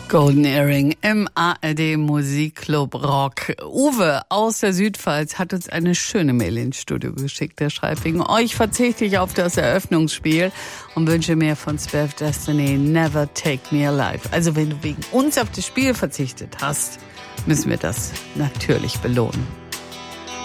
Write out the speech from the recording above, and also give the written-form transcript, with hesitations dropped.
Golden Earring im ARD Musikclub Rock. Uwe aus der Südpfalz hat uns eine schöne Mail ins Studio geschickt. Der schreibt: wegen euch verzichte ich auf das Eröffnungsspiel und wünsche mir von 12 Destiny Never Take Me Alive. Also wenn du wegen uns auf das Spiel verzichtet hast, müssen wir das natürlich belohnen.